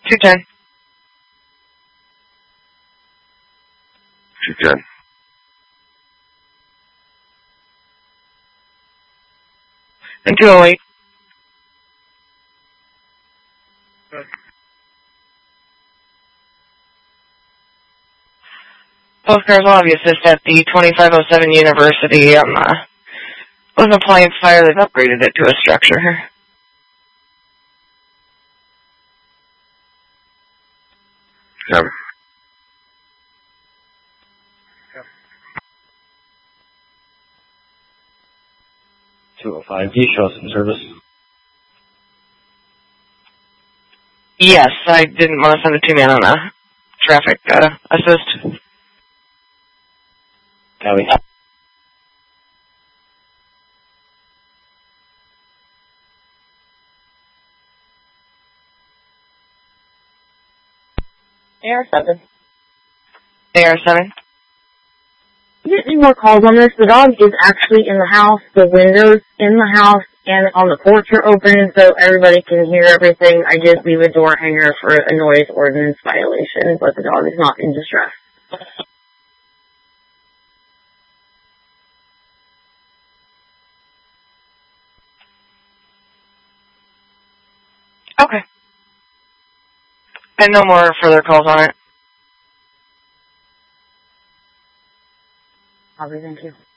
210. 210. And 208. Postcards will have you assist at the 2507 University. Was an appliance fire that upgraded it to a structure. 7. 205. Do you show us in service? Yes, I didn't want to send a 2-man on a traffic assist. Copy. AR7. AR7. Get any more calls on this? The dog is actually in the house. The windows in the house and on the porch are open so everybody can hear everything. I did leave a door hanger for a noise ordinance violation, but the dog is not in distress. Okay. And no more further calls on it. Thank you.